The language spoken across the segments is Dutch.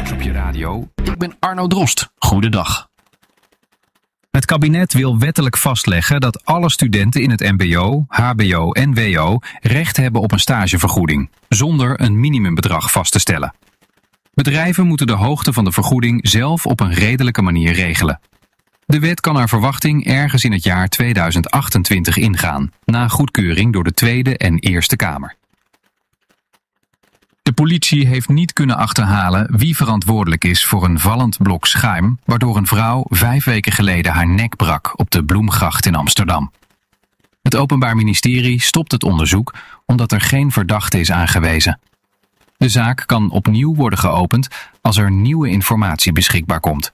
nieuws op je radio. Ik ben Arno Drost. Goedendag. Het kabinet wil wettelijk vastleggen dat alle studenten in het mbo, hbo en wo recht hebben op een stagevergoeding, zonder een minimumbedrag vast te stellen. Bedrijven moeten de hoogte van de vergoeding zelf op een redelijke manier regelen. De wet kan naar verwachting ergens in het jaar 2028 ingaan, na goedkeuring door de Tweede en Eerste Kamer. De politie heeft niet kunnen achterhalen wie verantwoordelijk is voor een vallend blok schuim, waardoor een vrouw 5 weken geleden haar nek brak op de Bloemgracht in Amsterdam. Het Openbaar Ministerie stopt het onderzoek omdat er geen verdachte is aangewezen. De zaak kan opnieuw worden geopend als er nieuwe informatie beschikbaar komt.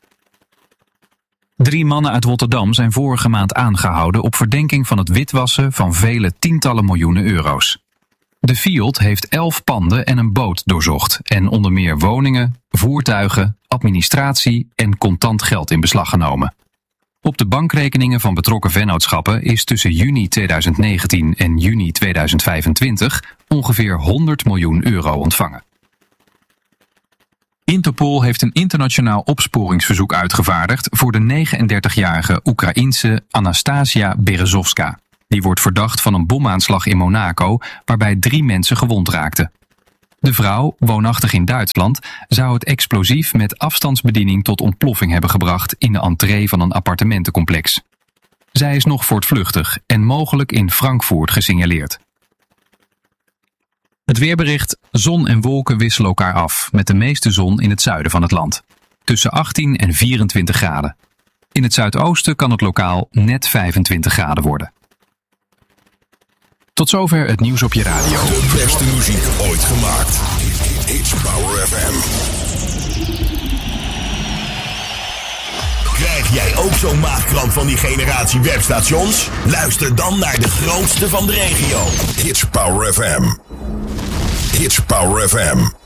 3 mannen uit Rotterdam zijn vorige maand aangehouden op verdenking van het witwassen van vele tientallen miljoenen euro's. De FIOD heeft 11 panden en een boot doorzocht en onder meer woningen, voertuigen, administratie en contant geld in beslag genomen. Op de bankrekeningen van betrokken vennootschappen is tussen juni 2019 en juni 2025 ongeveer 100 miljoen euro ontvangen. Interpol heeft een internationaal opsporingsverzoek uitgevaardigd voor de 39-jarige Oekraïense Anastasia Berezovska. Die wordt verdacht van een bomaanslag in Monaco waarbij 3 mensen gewond raakten. De vrouw, woonachtig in Duitsland, zou het explosief met afstandsbediening tot ontploffing hebben gebracht in de entree van een appartementencomplex. Zij is nog voortvluchtig en mogelijk in Frankfurt gesignaleerd. Het weerbericht: zon en wolken wisselen elkaar af, met de meeste zon in het zuiden van het land. Tussen 18 en 24 graden. In het zuidoosten kan het lokaal net 25 graden worden. Tot zover het nieuws op je radio. De beste muziek ooit gemaakt. It's Power FM. Krijg jij ook zo'n maagkramp van die generatie webstations? Luister dan naar de grootste van de regio. It's Power FM. It's Power FM.